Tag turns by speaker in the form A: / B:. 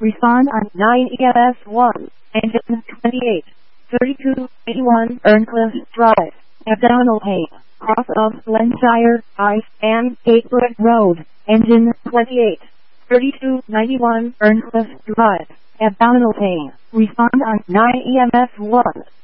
A: Respond on 9 EMS 1. Engine 28. 3281 Earncliffe Drive. Abdominal pain. Cross of Glenshire, Ice, and Gatebrook Road. Engine 28. 3291 Earncliffe Drive. Abdominal pain. Respond on 9 EMS 1.